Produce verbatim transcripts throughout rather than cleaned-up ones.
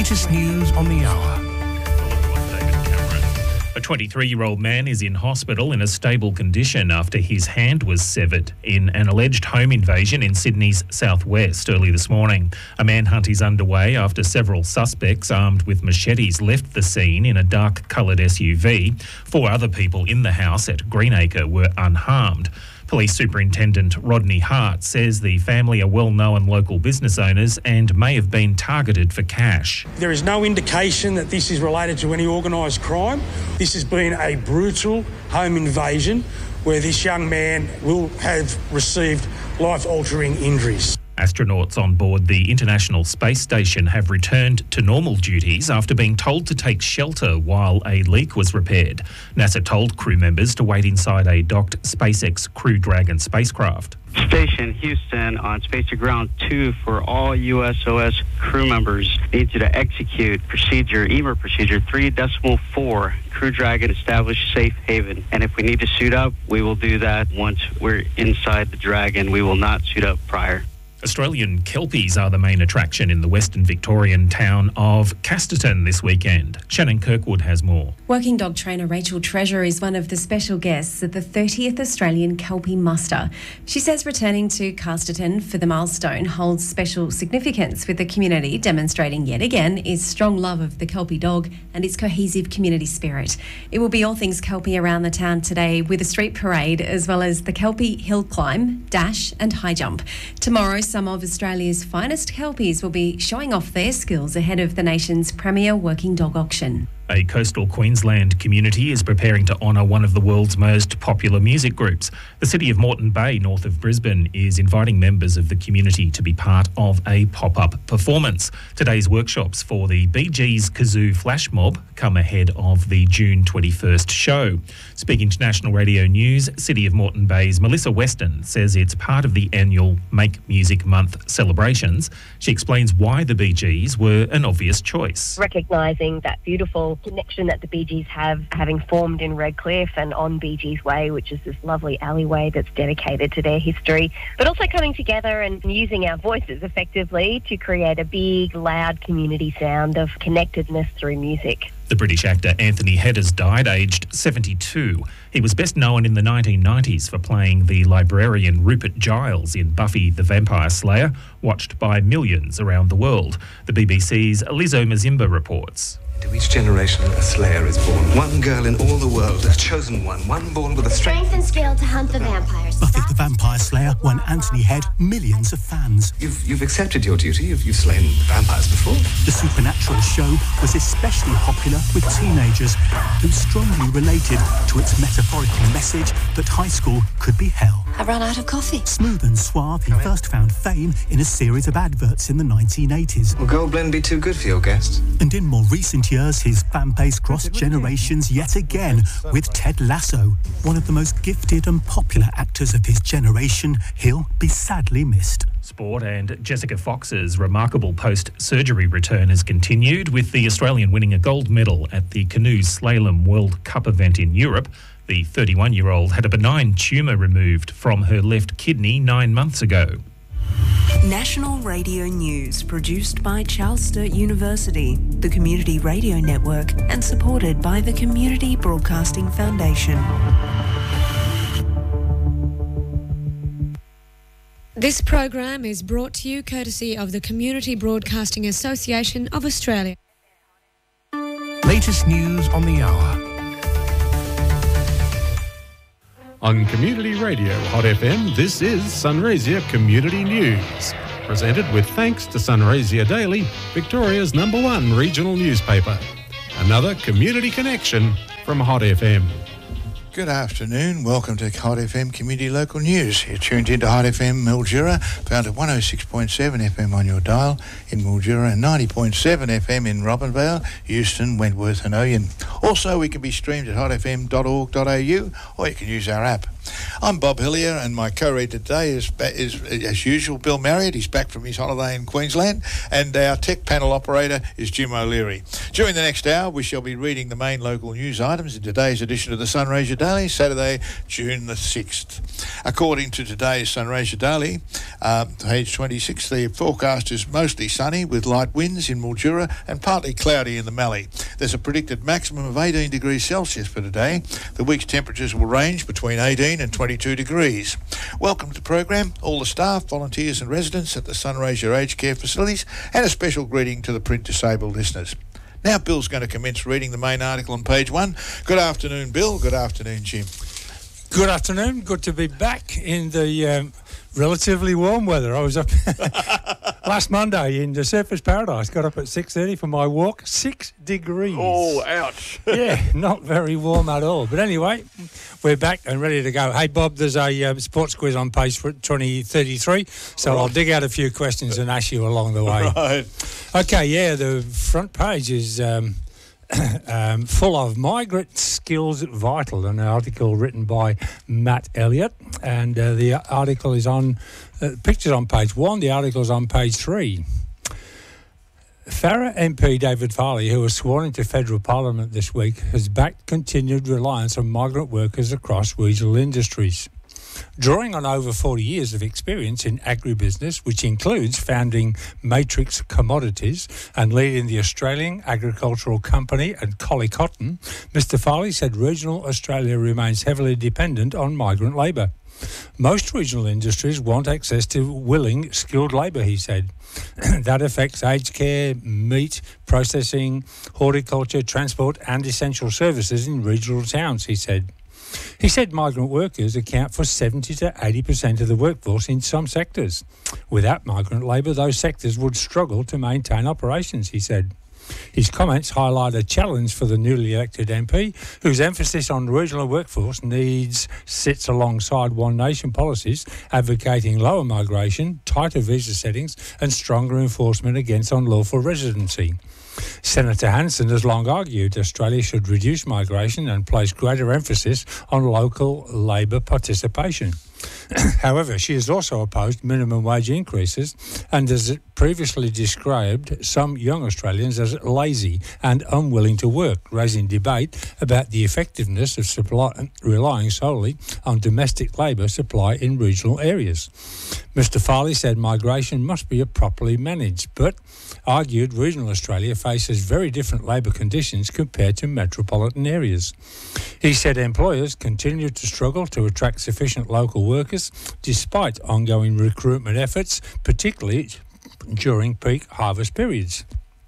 Latest news on the hour. A twenty-three-year-old man is in hospital in a stable condition after his hand was severed in an alleged home invasion in Sydney's southwest early this morning. A manhunt is underway after several suspects armed with machetes left the scene in a dark-coloured S U V. Four other people in the house at Greenacre were unharmed. Police Superintendent Rodney Hart says the family are well-known local business owners and may have been targeted for cash. There is no indication that this is related to any organised crime. This has been a brutal home invasion where this young man will have received life-altering injuries. Astronauts on board the International Space Station have returned to normal duties after being told to take shelter while a leak was repaired. NASA told crew members to wait inside a docked SpaceX Crew Dragon spacecraft. Station Houston on Space to Ground two for all U S O S crew members need you to execute procedure, E M R procedure three decimal four. Crew Dragon established safe haven. And if we need to suit up, we will do that once we're inside the Dragon. We will not suit up prior. Australian kelpies are the main attraction in the Western Victorian town of Casterton this weekend. Shannon Kirkwood has more. Working dog trainer Rachel Treasure is one of the special guests at the thirtieth Australian Kelpie Muster. She says returning to Casterton for the milestone holds special significance, with the community demonstrating yet again its strong love of the Kelpie dog and its cohesive community spirit. It will be all things Kelpie around the town today, with a street parade as well as the Kelpie hill climb, dash and high jump. Tomorrow, some of Australia's finest Kelpies will be showing off their skills ahead of the nation's premier working dog auction. A coastal Queensland community is preparing to honour one of the world's most popular music groups. The city of Moreton Bay, north of Brisbane, is inviting members of the community to be part of a pop-up performance. Today's workshops for the Bee Gees Kazoo Flash Mob come ahead of the June twenty-first show. Speaking to National Radio News, City of Moreton Bay's Melissa Weston says it's part of the annual Make Music Month celebrations. She explains why the Bee Gees were an obvious choice. Recognising that beautiful connection that the Bee Gees have, having formed in Redcliffe and on Bee Gees Way, which is this lovely alleyway that's dedicated to their history, but also coming together and using our voices effectively to create a big, loud community sound of connectedness through music. The British actor Anthony Hedders died aged seventy-two. He was best known in the nineteen nineties for playing the librarian Rupert Giles in Buffy the Vampire Slayer, watched by millions around the world. The B B C's Lizzo Mazimba reports. To each generation, a slayer is born. One girl in all the world, a chosen one. One born with a strength, strength and skill to hunt the vampires. Buffy the Vampire Slayer won Anthony Head millions of fans. You've, you've accepted your duty. You've, you've slain vampires before. The supernatural show was especially popular with teenagers who strongly related to its metaphorical message that high school could be hell. I've run out of coffee. Smooth and suave, he first found fame in a series of adverts in the nineteen eighties. Will Gold Blend be too good for your guests? And in more recent years, his fan base crossed generations yet again with Ted Lasso. One of the most gifted and popular actors of his generation, he'll be sadly missed. Sport, and Jessica Fox's remarkable post-surgery return has continued, with the Australian winning a gold medal at the Canoe Slalom World Cup event in Europe. The thirty-one-year-old had a benign tumour removed from her left kidney nine months ago. National Radio News, produced by Charles Sturt University, the Community Radio Network, and supported by the Community Broadcasting Foundation. This program is brought to you courtesy of the Community Broadcasting Association of Australia. Latest news on the hour. On Community Radio Hot F M, this is Sunraysia Community News. Presented with thanks to Sunraysia Daily, Victoria's number one regional newspaper. Another community connection from Hot F M. Good afternoon. Welcome to Hot F M Community Local News. You're tuned into Hot F M Mildura, found at one oh six point seven F M on your dial in Mildura and ninety point seven F M in Robinvale, Euston, Wentworth and Oyen. Also, we can be streamed at hot f m dot org dot a u or you can use our app. I'm Bob Hillier, and my co-reader today is, is, as usual, Bill Marriott. He's back from his holiday in Queensland, and our tech panel operator is Jim O'Leary. During the next hour, we shall be reading the main local news items in today's edition of the Sunraysia Daily, Saturday, June the sixth. According to today's Sunraysia Daily, uh, page twenty-six, the forecast is mostly sunny with light winds in Mildura and partly cloudy in the Mallee. There's a predicted maximum of eighteen degrees Celsius for today. The week's temperatures will range between eighteen and twenty-two degrees. Welcome to the program, all the staff, volunteers and residents at the Sunraysia Aged Care facilities, and a special greeting to the print disabled listeners. Now Bill's going to commence reading the main article on page one. Good afternoon, Bill. Good afternoon, Jim. Good afternoon. Good to be back in the um, relatively warm weather. I was up last Monday in the Surfers Paradise. Got up at six thirty for my walk. Six degrees. Oh, ouch. Yeah, not very warm at all. But anyway, we're back and ready to go. Hey, Bob, there's a uh, sports quiz on page twenty thirty-three, so right. I'll dig out a few questions and ask you along the way. Right. Okay, yeah, the front page is... Um, um, full of migrant skills vital, an article written by Matt Elliott, and uh, the article is on uh, pictures on page one, the article is on page three. Farrer M P David Farley, who was sworn into federal parliament this week, has backed continued reliance on migrant workers across regional industries. Drawing on over forty years of experience in agribusiness, which includes founding Matrix Commodities and leading the Australian Agricultural Company and Collie Cotton, Mister Farley said regional Australia remains heavily dependent on migrant labour. Most regional industries want access to willing, skilled labour, he said. That affects aged care, meat, processing, horticulture, transport and essential services in regional towns, he said. He said migrant workers account for seventy to eighty percent of the workforce in some sectors. Without migrant labour, those sectors would struggle to maintain operations, he said. His comments highlight a challenge for the newly elected M P, whose emphasis on regional workforce needs sits alongside One Nation policies, advocating lower migration, tighter visa settings and stronger enforcement against unlawful residency. Senator Hanson has long argued Australia should reduce migration and place greater emphasis on local labour participation. However, she has also opposed minimum wage increases and has previously described some young Australians as lazy and unwilling to work, raising debate about the effectiveness of supply, relying solely on domestic labour supply in regional areas. Mister Farley said migration must be properly managed, but argued regional Australia faces very different labour conditions compared to metropolitan areas. He said employers continue to struggle to attract sufficient local workers despite ongoing recruitment efforts, particularly during peak harvest periods.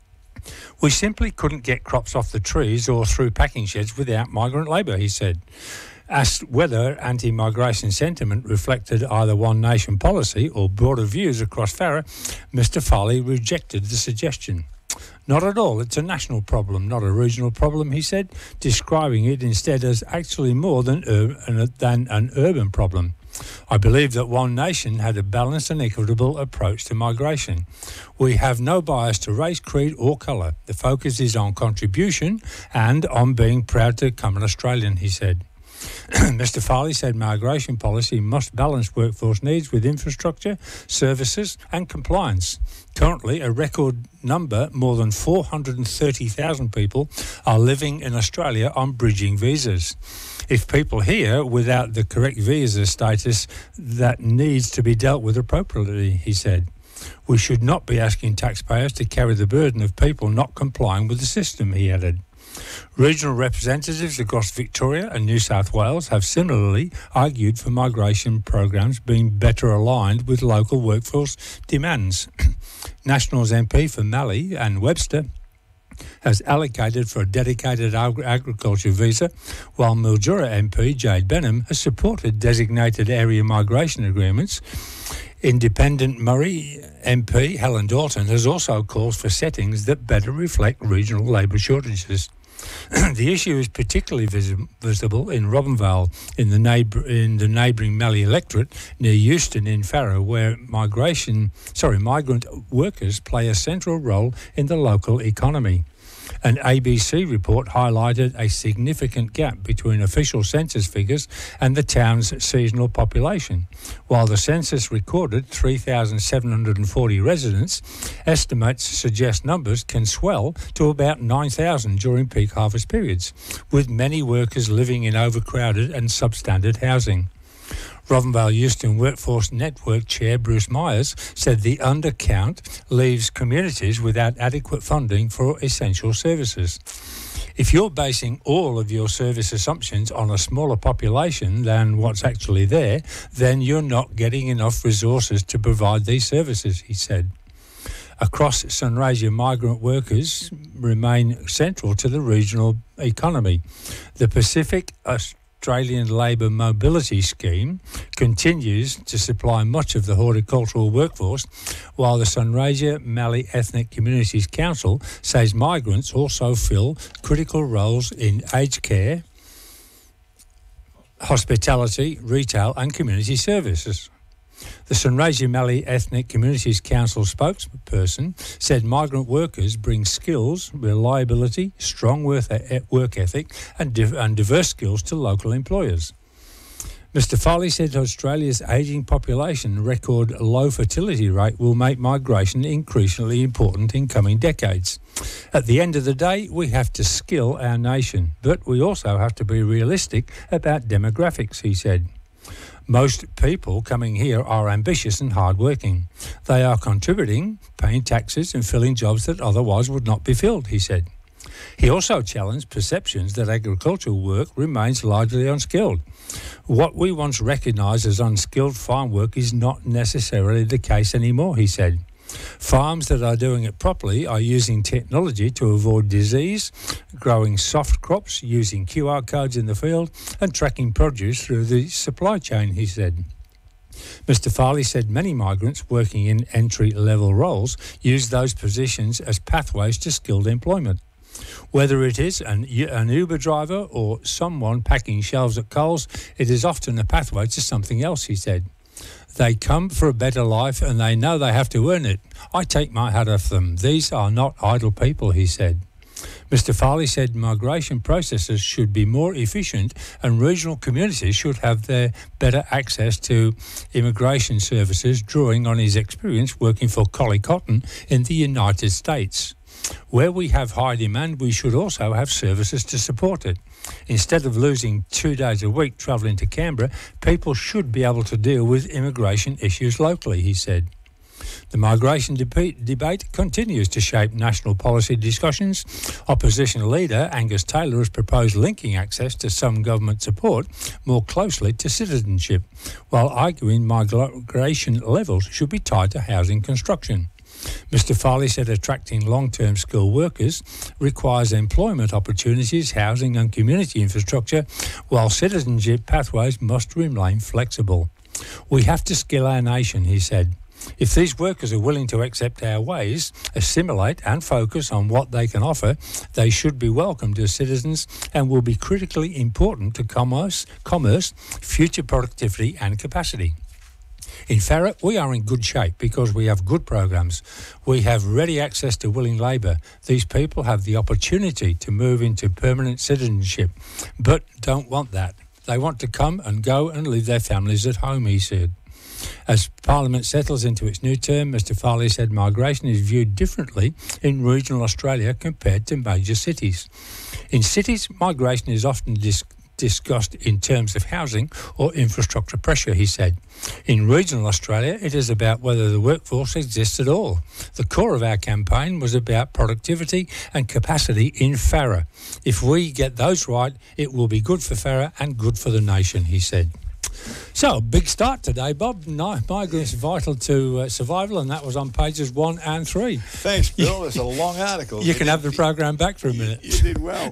We simply couldn't get crops off the trees or through packing sheds without migrant labour, he said. Asked whether anti-migration sentiment reflected either One Nation policy or broader views across Farrer, Mister Farley rejected the suggestion. Not at all, it's a national problem, not a regional problem, he said, describing it instead as actually more than, ur- than an urban problem. I believe that One Nation had a balanced and equitable approach to migration. We have no bias to race, creed or colour. The focus is on contribution and on being proud to become an Australian, he said. Mister Farley said migration policy must balance workforce needs with infrastructure, services and compliance. Currently, a record number, more than four hundred thirty thousand people, are living in Australia on bridging visas. If people here without the correct visa status, that needs to be dealt with appropriately, he said. We should not be asking taxpayers to carry the burden of people not complying with the system, he added. Regional representatives across Victoria and New South Wales have similarly argued for migration programs being better aligned with local workforce demands. Nationals M P for Mallee and Webster has allocated for a dedicated agri- agriculture visa, while Mildura M P Jade Benham has supported designated area migration agreements. Independent Murray M P Helen Dalton has also called for settings that better reflect regional labour shortages. The issue is particularly vis- visible in Robinvale, in the neighbour in the neighbouring Mallee electorate near Euston in Farrer, where migration, sorry, migrant workers play a central role in the local economy. An A B C report highlighted a significant gap between official census figures and the town's seasonal population. While the census recorded three thousand seven hundred forty residents, estimates suggest numbers can swell to about nine thousand during peak harvest periods, with many workers living in overcrowded and substandard housing. Robinvale Euston Workforce Network Chair Bruce Myers said the undercount leaves communities without adequate funding for essential services. If you're basing all of your service assumptions on a smaller population than what's actually there, then you're not getting enough resources to provide these services, he said. Across Sunraysia, migrant workers remain central to the regional economy. The Pacific Australian Labour Mobility Scheme continues to supply much of the horticultural workforce, while the Sunraysia Mallee Ethnic Communities Council says migrants also fill critical roles in aged care, hospitality, retail and community services. The Sunraysia Mallee Ethnic Communities Council spokesperson said migrant workers bring skills, reliability, strong work ethic and, div- and diverse skills to local employers. Mister Foley said Australia's ageing population record low fertility rate will make migration increasingly important in coming decades. At the end of the day, we have to skill our nation, but we also have to be realistic about demographics, he said. Most people coming here are ambitious and hard-working. They are contributing, paying taxes and filling jobs that otherwise would not be filled, he said. He also challenged perceptions that agricultural work remains largely unskilled. What we once recognised as unskilled farm work is not necessarily the case anymore, he said. Farms that are doing it properly are using technology to avoid disease, growing soft crops, using Q R codes in the field and tracking produce through the supply chain, he said. Mister Farley said many migrants working in entry-level roles use those positions as pathways to skilled employment. Whether it is an, an Uber driver or someone packing shelves at Coles, it is often a pathway to something else, he said. They come for a better life and they know they have to earn it. I take my hat off them. These are not idle people, he said. Mister Farley said migration processes should be more efficient and regional communities should have their better access to immigration services, drawing on his experience working for Collie Cotton in the United States. Where we have high demand, we should also have services to support it. Instead of losing two days a week travelling to Canberra, people should be able to deal with immigration issues locally, he said. The migration deb- debate continues to shape national policy discussions. Opposition leader Angus Taylor has proposed linking access to some government support more closely to citizenship, while arguing migration levels should be tied to housing construction. Mister Farley said attracting long-term skilled workers requires employment opportunities, housing and community infrastructure, while citizenship pathways must remain flexible. We have to skill our nation, he said. If these workers are willing to accept our ways, assimilate and focus on what they can offer, they should be welcomed as citizens and will be critically important to commerce, commerce, future productivity and capacity. In Farrer, we are in good shape because we have good programs. We have ready access to willing labour. These people have the opportunity to move into permanent citizenship, but don't want that. They want to come and go and leave their families at home, he said. As Parliament settles into its new term, Mister Farley said migration is viewed differently in regional Australia compared to major cities. In cities, migration is often dis- discussed in terms of housing or infrastructure pressure, he said. In regional Australia, it is about whether the workforce exists at all. The core of our campaign was about productivity and capacity in Farrer. If we get those right, it will be good for Farrer and good for the nation, he said. So, big start today, Bob. No, migrants vital to uh, survival, and that was on pages one and three. Thanks, Bill. It's a long article. You, you can did, have the program back for a minute. You, you did well.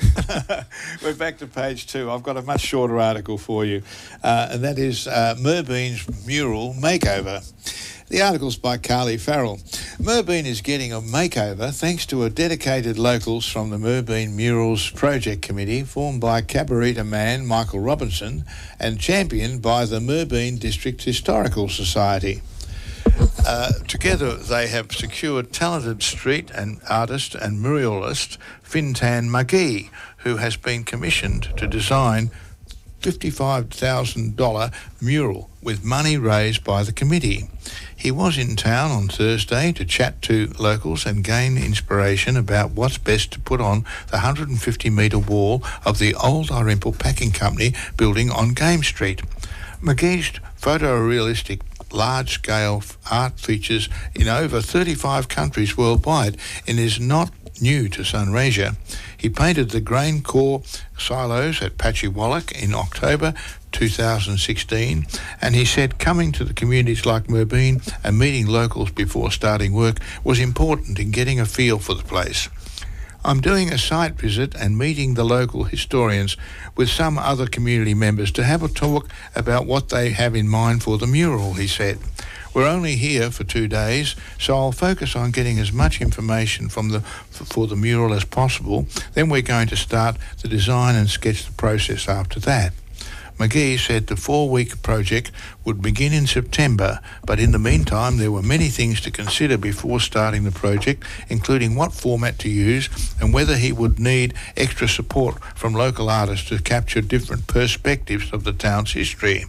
We're back to page two. I've got a much shorter article for you, uh, and that is uh, Merbean's mural makeover. The article's by Carly Farrell. Merbean is getting a makeover thanks to a dedicated locals from the Merbean Murals Project Committee formed by Cabarita man Michael Robinson and championed by the Merbean District Historical Society. Uh, together, they have secured talented street and artist and muralist Fintan McGee, who has been commissioned to design fifty-five thousand dollars mural with money raised by the committee. He was in town on Thursday to chat to locals and gain inspiration about what's best to put on the one hundred fifty metre wall of the old Dalrymple Packing Company building on Game Street. McGee's photorealistic large-scale art features in over thirty-five countries worldwide and is not new to Sunraysia. He painted the grain core silos at Patchywallach in October two thousand sixteen, and he said coming to the communities like Merbeen and meeting locals before starting work was important in getting a feel for the place. I'm doing a site visit and meeting the local historians with some other community members to have a talk about what they have in mind for the mural, he said. We're only here for two days, so I'll focus on getting as much information from the for the mural as possible. Then we're going to start the design and sketch the process after that. McGee said the four-week project would begin in September, but in the meantime there were many things to consider before starting the project, including what format to use and whether he would need extra support from local artists to capture different perspectives of the town's history.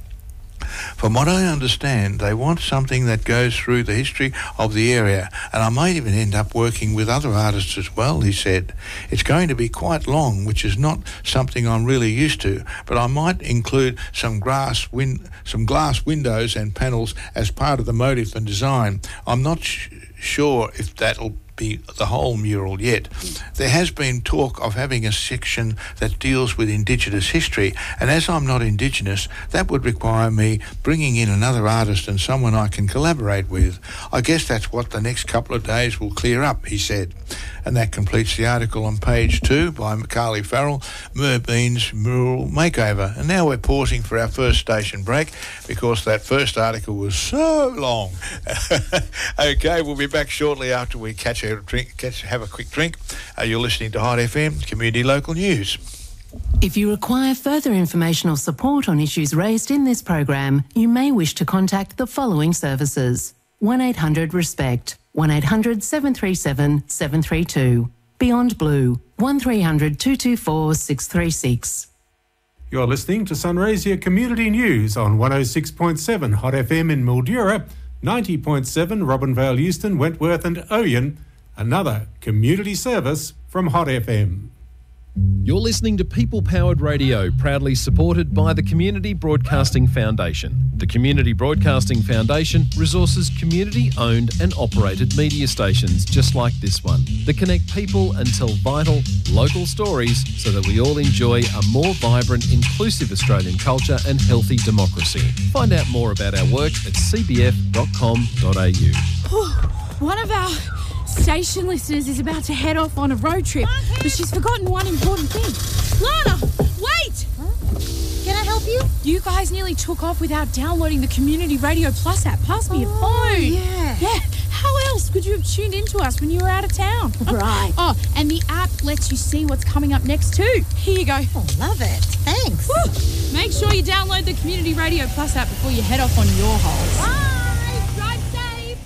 From what I understand, they want something that goes through the history of the area, and I might even end up working with other artists as well, he said. It's going to be quite long, which is not something I'm really used to, but I might include some glass, win- some glass windows and panels as part of the motif and design. I'm not sh- sure if that'll be the whole mural yet. There has been talk of having a section that deals with Indigenous history, and as I'm not Indigenous, that would require me bringing in another artist and someone I can collaborate with. I guess that's what the next couple of days will clear up, he said. And that completes the article on page two by Carly Farrell, Merbeen's Mural Makeover. And now we're pausing for our first station break because that first article was so long. Okay, we'll be back shortly after we catch a drink, catch, have a quick drink. Uh, you're listening to Hot F M, Community Local News. If you require further information or support on issues raised in this program, you may wish to contact the following services. one eight hundred RESPECT, one eight hundred seven three seven seven three two. Beyond Blue, one three hundred two two four six three six. You're listening to Sunraysia Community News on one oh six point seven Hot F M in Mildura, ninety point seven Robinvale, Euston, Wentworth and Oyen. Another community service from Hot F M. You're listening to People Powered Radio, proudly supported by the Community Broadcasting Foundation. The Community Broadcasting Foundation resources community-owned and operated media stations just like this one that connect people and tell vital, local stories so that we all enjoy a more vibrant, inclusive Australian culture and healthy democracy. Find out more about our work at c b f dot com dot a u. One of our station listeners is about to head off on a road trip, but she's forgotten one important thing. Lana, wait! Huh? Can I help you? You guys nearly took off without downloading the Community Radio Plus app. Pass me your Oh, phone. yeah. Yeah. How else could you have tuned into us when you were out of town? Right. Oh, and the app lets you see what's coming up next too. Here you go. Oh, love it. Thanks. Woo. Make sure you download the Community Radio Plus app before you head off on your holes. Bye. Drive safe.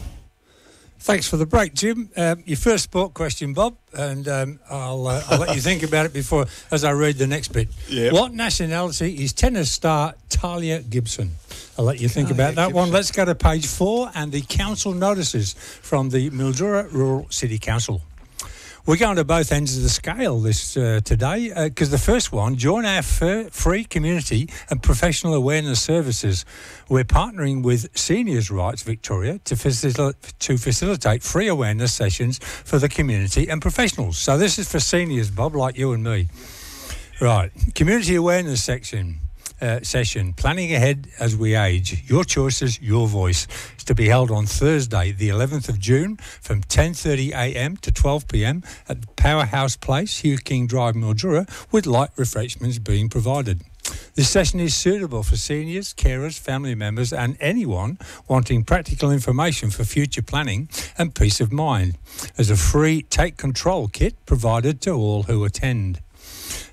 Thanks for the break, Jim. Um, your first sport question, Bob, and um, I'll uh, I'll let you think about it before as I read the next bit. Yep. What nationality is tennis star Talia Gibson? I'll let you think Talia about that Gibson. one. Let's go to page four and the council notices from the Mildura Rural City Council. We're going to both ends of the scale this uh, today because uh, the first one, join our f- free community and professional awareness services. We're partnering with Seniors' Rights Victoria to, facil- to facilitate free awareness sessions for the community and professionals. So this is for seniors, Bob, like you and me. Right, community awareness section. Uh, session, Planning Ahead as We Age. Your choices, your voice. It's to be held on Thursday, the eleventh of June, from ten thirty a m to twelve p m at the Powerhouse Place, Hugh King Drive, Mildura, with light refreshments being provided. This session is suitable for seniors, carers, family members and anyone wanting practical information for future planning and peace of mind. There's a free Take Control kit provided to all who attend.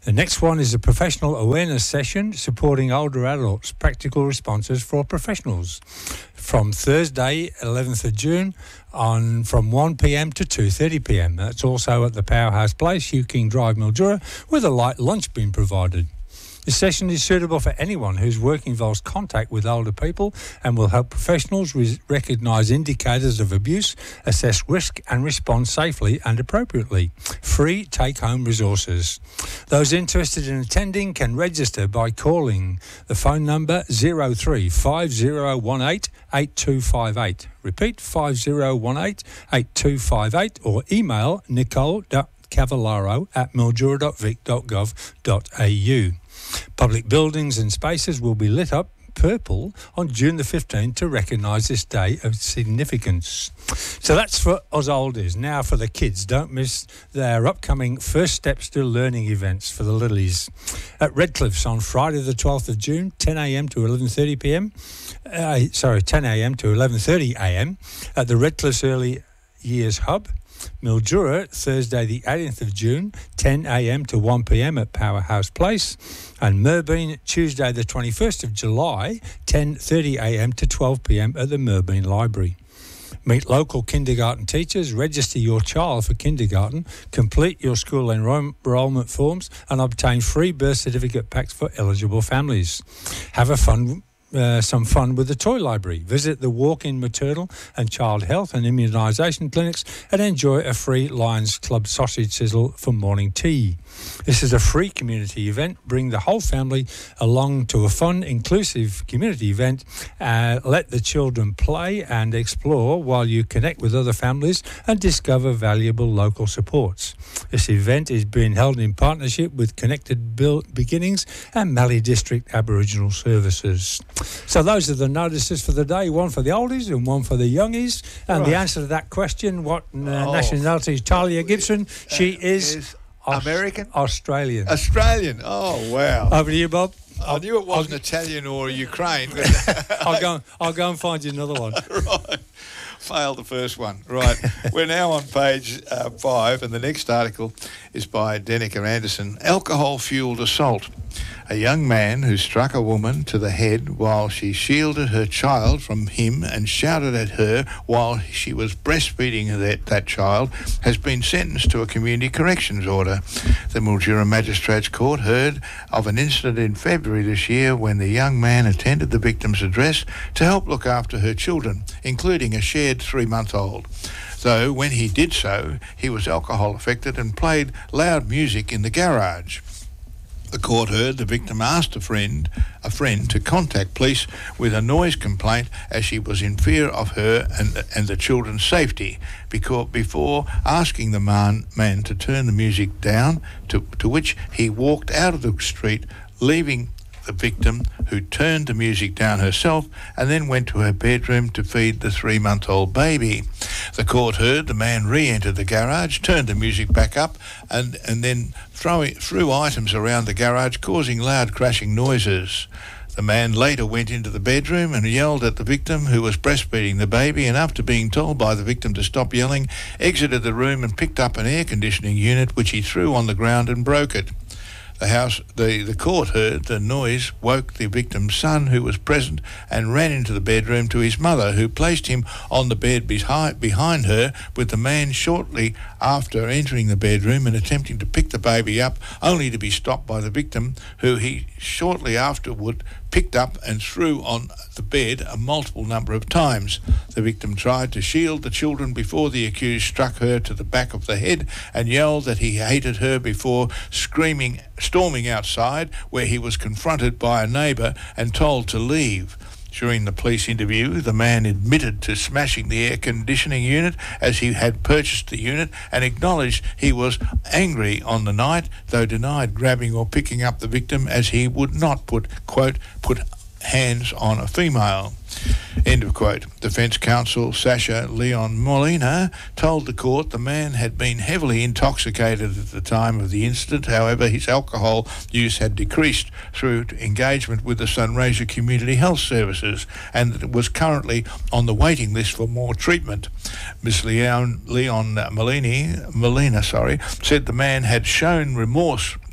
The next one is a professional awareness session supporting older adults, practical responses for professionals, from Thursday, eleventh of June, on from one p.m. to two thirty p.m. That's also at the Powerhouse Place, Hugh King Drive, Mildura, with a light lunch being provided. The session is suitable for anyone whose work involves contact with older people and will help professionals re- recognise indicators of abuse, assess risk and respond safely and appropriately. Free take-home resources. Those interested in attending can register by calling the phone number zero three five zero one eight eight two five eight. Repeat, five zero one eight eight two five eight, or email nicole.cavallaro at mildura dot vic dot gov dot a u. Public buildings and spaces will be lit up purple on June the fifteenth to recognise this day of significance. So that's for us oldies. Now for the kids, don't miss their upcoming First Steps to Learning events for the littlies. At Redcliffe's on Friday the twelfth of June, ten a.m. to eleven thirty p.m. Uh, sorry, ten a.m. to eleven thirty a.m. at the Redcliffe's Early Years Hub. Mildura, Thursday the eighteenth of June, ten a.m. to one p.m. at Powerhouse Place. And Merbeen, Tuesday the twenty-first of July, ten thirty a.m. to twelve p.m. at the Merbeen Library. Meet local kindergarten teachers, register your child for kindergarten, complete your school enroll- enrolment forms and obtain free birth certificate packs for eligible families. Have a fun Uh, some fun with the toy library. Visit the walk-in maternal and child health and immunisation clinics and enjoy a free Lions Club sausage sizzle for morning tea. This is a free community event. Bring the whole family along to a fun, inclusive community event. Uh, let the children play and explore while you connect with other families and discover valuable local supports. This event is being held in partnership with Connected Bill Beginnings and Mallee District Aboriginal Services. So those are the notices for the day, one for the oldies and one for the youngies. And right. The answer to that question, what uh, oh. nationality is Talia Gibson? She uh, is, is Aus- American? Australian. Australian, oh wow. Over to you, Bob. I I'll, knew it wasn't I'll, Italian or Ukraine. I'll go I'll go and find you another one. Right. Failed the first one. Right. We're now on page uh, five, and the next article is by Denica Anderson. Alcohol-fuelled assault. A young man who struck a woman to the head while she shielded her child from him and shouted at her while she was breastfeeding that, that child has been sentenced to a community corrections order. The Mildura Magistrates Court heard of an incident in February this year when the young man attended the victim's address to help look after her children, including a shared three-month-old. Though when he did so, he was alcohol affected and played loud music in the garage. The court heard the victim asked a friend, a friend to contact police with a noise complaint as she was in fear of her and, and the children's safety, because before asking the man, man to turn the music down, to, to which he walked out of the street, leaving the victim, who turned the music down herself and then went to her bedroom to feed the three-month-old baby. The court heard the man re-entered the garage, turned the music back up and, and then throw, threw items around the garage, causing loud crashing noises. The man later went into the bedroom and yelled at the victim, who was breastfeeding the baby, and after being told by the victim to stop yelling, exited the room and picked up an air conditioning unit, which he threw on the ground and broke it. The house, the, the court heard the noise, woke the victim's son, who was present, and ran into the bedroom to his mother, who placed him on the bed behind, behind her, with the man shortly after entering the bedroom and attempting to pick the baby up, only to be stopped by the victim, who he shortly afterward picked up and threw on the bed a multiple number of times. The victim tried to shield the children before the accused struck her to the back of the head and yelled that he hated her before screaming, storming outside, where he was confronted by a neighbour and told to leave. During the police interview, the man admitted to smashing the air conditioning unit as he had purchased the unit and acknowledged he was angry on the night, though denied grabbing or picking up the victim, as he would not put, quote, put hands on a female. End of quote. Defence counsel Sasha Leon Molina told the court the man had been heavily intoxicated at the time of the incident. However, his alcohol use had decreased through engagement with the Sunraysia Community Health Services and was currently on the waiting list for more treatment. Miss Leon, Leon Molini, Molina sorry, said the man had shown remorse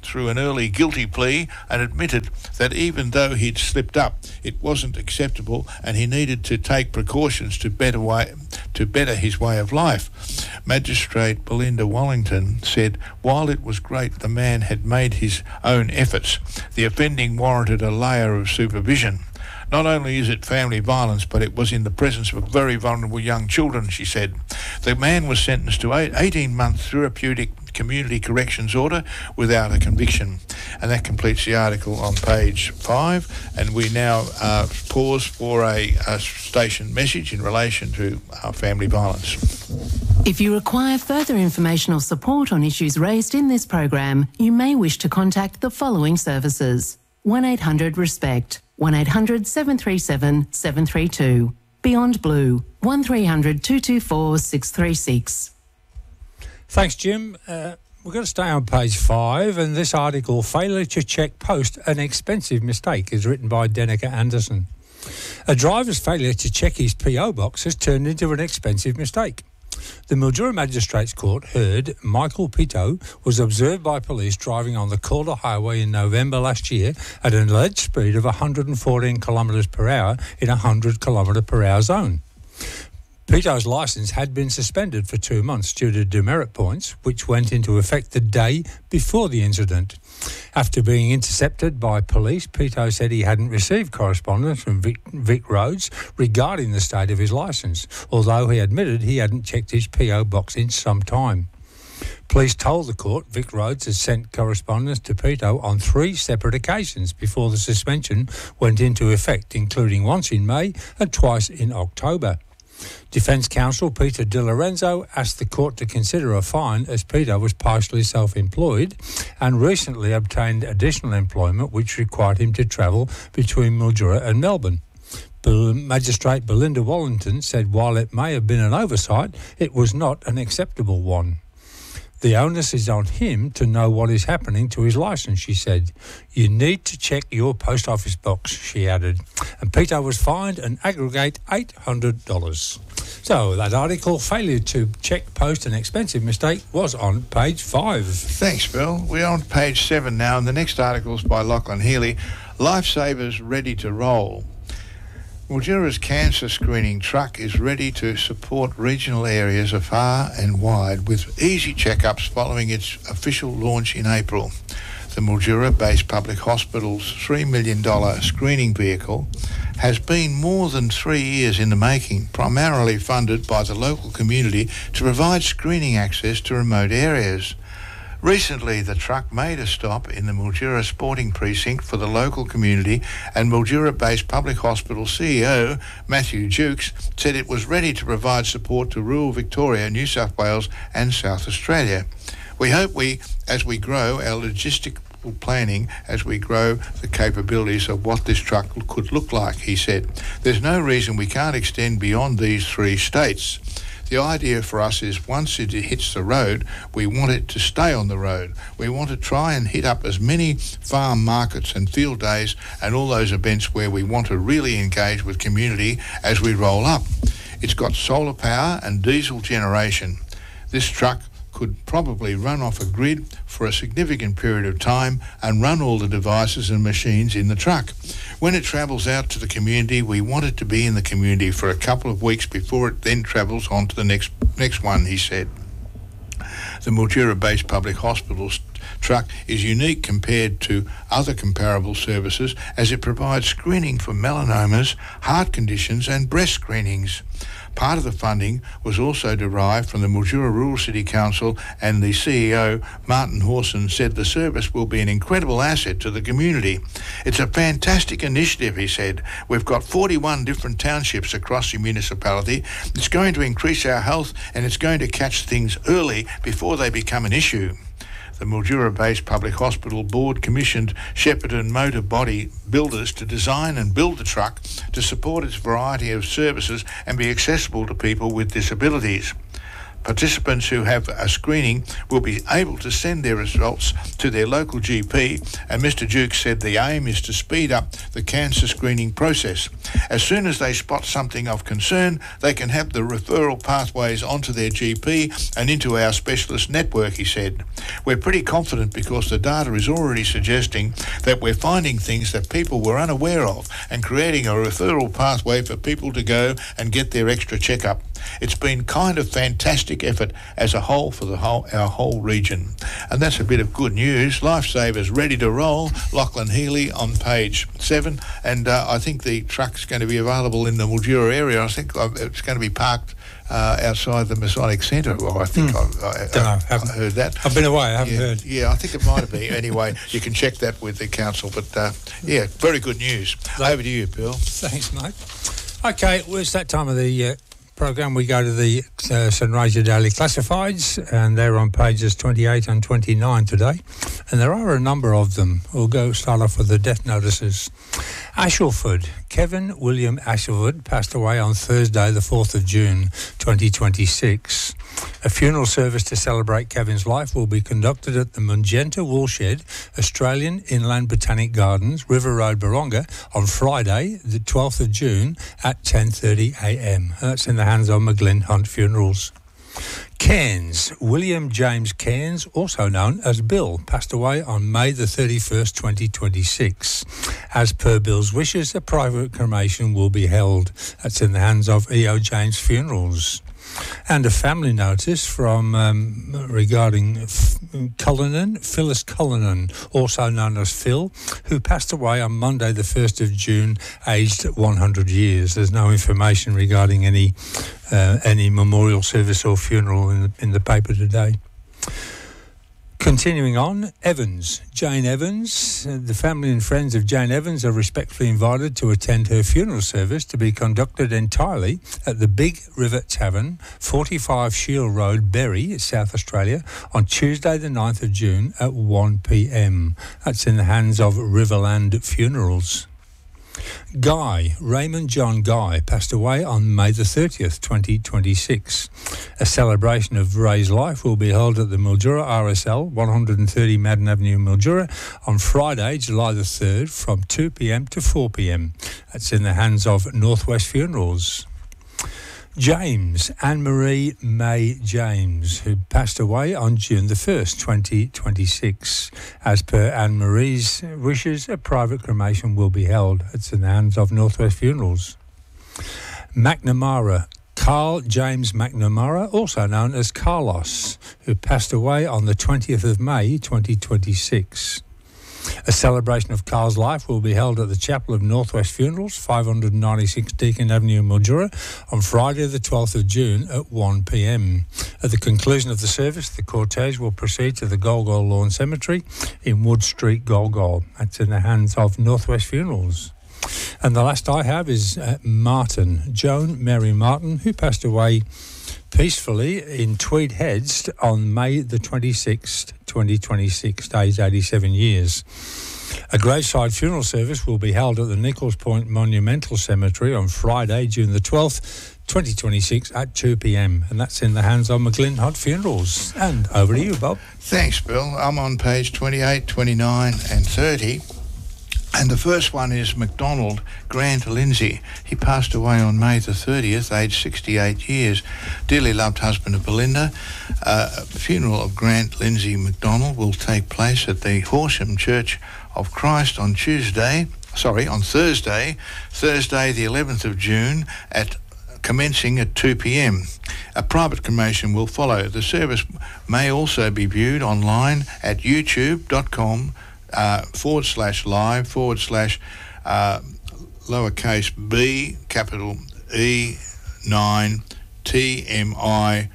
through an early guilty plea and admitted that even though he'd slipped up, it wasn't acceptable and he needed to take precautions to better way, to better his way of life. Magistrate Belinda Wallington said while it was great the man had made his own efforts, the offending warranted a layer of supervision. Not only is it family violence, but it was in the presence of very vulnerable young children, she said. The man was sentenced to eighteen months therapeutic community corrections order without a conviction. And that completes the article on page five. And we now uh, pause for a, a station message in relation to uh, family violence. If you require further information or support on issues raised in this program, you may wish to contact the following services. one eight hundred RESPECT, one eight hundred seven three seven seven three two. Beyond Blue, one three hundred two two four six three six. Thanks, Jim. Uh, we're going to stay on page five, and this article, Failure to Check Post, an Expensive Mistake, is written by Denica Anderson. A driver's failure to check his P O box has turned into an expensive mistake. The Mildura Magistrates Court heard Michael Pito was observed by police driving on the Calder Highway in November last year at an alleged speed of one hundred fourteen kilometres per hour in a one hundred kilometre per hour zone. Pito's licence had been suspended for two months due to demerit points, which went into effect the day before the incident. After being intercepted by police, Pito said he hadn't received correspondence from Vic, Vic Roads regarding the state of his licence, although he admitted he hadn't checked his P O box in some time. Police told the court Vic Roads had sent correspondence to Pito on three separate occasions before the suspension went into effect, including once in May and twice in October. Defence counsel Peter Di Lorenzo asked the court to consider a fine as Peter was partially self-employed and recently obtained additional employment which required him to travel between Mildura and Melbourne. Magistrate Belinda Wallington said while it may have been an oversight, it was not an acceptable one. The onus is on him to know what is happening to his licence, she said. You need to check your post office box, she added. And Peter was fined an aggregate eight hundred dollars. So that article, Failure to Check Post, an Expensive Mistake, was on page five. Thanks, Bill. We're on page seven now, and the next article is by Lachlan Healy, Lifesavers Ready to Roll. Mildura's cancer screening truck is ready to support regional areas afar and wide with easy checkups following its official launch in April. The Mildura-based public hospital's three million dollars screening vehicle has been more than three years in the making, primarily funded by the local community to provide screening access to remote areas. Recently, the truck made a stop in the Mildura Sporting Precinct for the local community, and Mildura-based Public Hospital C E O Matthew Jukes said it was ready to provide support to rural Victoria, New South Wales and South Australia. We hope we, as we grow our logistical planning, as we grow the capabilities of what this truck could look like, he said. There's no reason we can't extend beyond these three states. The idea for us is once it hits the road, we want it to stay on the road. We want to try and hit up as many farm markets and field days and all those events where we want to really engage with community as we roll up. It's got solar power and diesel generation. This truck could probably run off a grid for a significant period of time and run all the devices and machines in the truck. When it travels out to the community, we want it to be in the community for a couple of weeks before it then travels on to the next next one, he said. The Mildura-based public hospital's truck is unique compared to other comparable services as it provides screening for melanomas, heart conditions and breast screenings. Part of the funding was also derived from the Mildura Rural City Council, and the C E O, Martin Horson, said the service will be an incredible asset to the community. It's a fantastic initiative, he said. We've got forty-one different townships across the municipality. It's going to increase our health and it's going to catch things early before they become an issue. The Mildura-based Public Hospital Board commissioned Shepparton Motor Body Builders to design and build the truck to support its variety of services and be accessible to people with disabilities. Participants who have a screening will be able to send their results to their local G P, and Mister Duke said the aim is to speed up the cancer screening process. As soon as they spot something of concern, they can have the referral pathways onto their G P and into our specialist network, he said. We're pretty confident because the data is already suggesting that we're finding things that people were unaware of and creating a referral pathway for people to go and get their extra checkup. It's been kind of fantastic effort as a whole for the whole our whole region. And that's a bit of good news. Lifesavers ready to roll. Lachlan Healy on page seven. And uh, I think the truck's going to be available in the Mildura area. I think it's going to be parked uh, outside the Masonic Centre. Well, I think mm. I, I, Don't know, I, I heard that. I've been away, I haven't yeah, heard. Yeah, I think it might have been. Anyway, you can check that with the council. But, uh, yeah, very good news. Over to you, Bill. Thanks, mate. OK, well, it's that time of the uh, program. We go to the uh, Sunraysia Daily Classifieds, and they're on pages twenty-eight and twenty-nine today. And there are a number of them. We'll go start off with the death notices. Ashleford. Kevin William Ashleford passed away on Thursday, the fourth of June, twenty twenty-six. A funeral service to celebrate Kevin's life will be conducted at the Magenta Woolshed Australian Inland Botanic Gardens, River Road, Baronga, on Friday, the twelfth of June at ten thirty a m. That's in the hands of McGlynn Hunt Funerals. Cairns. William James Cairns, also known as Bill, passed away on May the thirty-first, twenty twenty-six. As per Bill's wishes, a private cremation will be held. That's in the hands of E O James Funerals. And a family notice from um, regarding F- Cullinan, Phyllis Cullinan, also known as Phil, who passed away on Monday the first of June, aged one hundred years. There's no information regarding any uh, any memorial service or funeral in the, in the paper today. Continuing on, Evans. Jane Evans. Uh, the family and friends of Jane Evans are respectfully invited to attend her funeral service to be conducted entirely at the Big River Tavern, forty-five Shield Road, Berry, South Australia, on Tuesday the ninth of June at one p m. That's in the hands of Riverland Funerals. Guy, Raymond John Guy, passed away on May the thirtieth, twenty twenty-six. A celebration of Ray's life will be held at the Mildura R S L, one thirty Madden Avenue, Mildura, on Friday, July the third, from two p m to four p m. That's in the hands of Northwest Funerals. James, Anne-Marie May James, who passed away on June the first, twenty twenty-six. As per Anne-Marie's wishes, a private cremation will be held. It's in the hands of Northwest Funerals. McNamara, Carl James McNamara, also known as Carlos, who passed away on the twentieth of May, twenty twenty-six. A celebration of Carl's life will be held at the Chapel of Northwest Funerals, five ninety-six Deakin Avenue, Mildura, on Friday the twelfth of June at one p m. At the conclusion of the service, the cortege will proceed to the Golgol Lawn Cemetery in Wood Street, Golgol. That's in the hands of Northwest Funerals. And the last I have is uh, Martin, Joan Mary Martin, who passed away peacefully in Tweed Heads on May the twenty-sixth, twenty twenty-six, aged eighty-seven years. A graveside funeral service will be held at the Nichols Point Monumental Cemetery on Friday, June the twelfth, twenty twenty-six at two p m. And that's in the hands of McGlynn Hunt Funerals. And over to you, Bob. Thanks, Bill. I'm on page twenty-eight, twenty-nine and thirty. And the first one is MacDonald Grant Lindsay. He passed away on May the thirtieth, aged sixty-eight years. Dearly loved husband of Belinda. Uh, the funeral of Grant Lindsay MacDonald will take place at the Horsham Church of Christ on Tuesday, sorry, on Thursday, Thursday the eleventh of June at commencing at two p m. A private cremation will follow. The service may also be viewed online at youtube dot com Uh, forward slash live forward slash uh, lowercase b capital E nine T M I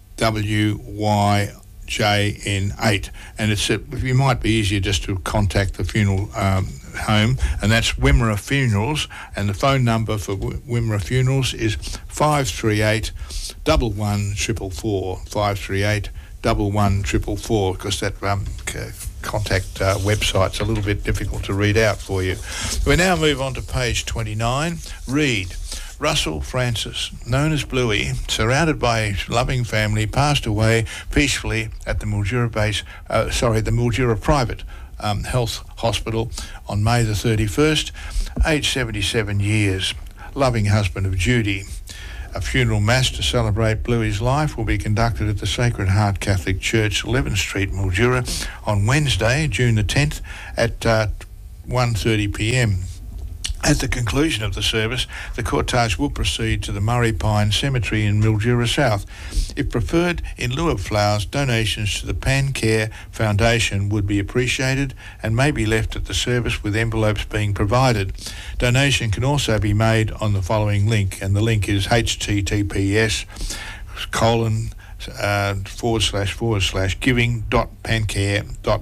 W Y J N eight, and it's uh, it might be easier just to contact the funeral um, home, and that's Wimmera Funerals, and the phone number for w- Wimmera Funerals is five three eight one one triple four five three eight one one triple four, because that um, c- contact uh, website's a little bit difficult to read out for you. We now move on to page twenty-nine. Reed. Russell Francis, known as Bluey, surrounded by his loving family, passed away peacefully at the Mildura base, uh, sorry, the Mildura Private um, Health Hospital on May the thirty-first, aged seventy-seven years. Loving husband of Judy. A funeral mass to celebrate Bluey's life will be conducted at the Sacred Heart Catholic Church, eleventh Street, Mildura, on Wednesday, June the tenth, at uh, one thirty p m. At the conclusion of the service, the cortege will proceed to the Murray Pine Cemetery in Mildura South. If preferred, in lieu of flowers, donations to the PanCare Foundation would be appreciated and may be left at the service with envelopes being provided. Donation can also be made on the following link, and the link is https colon uh, forward slash forward slash giving dot pancare dot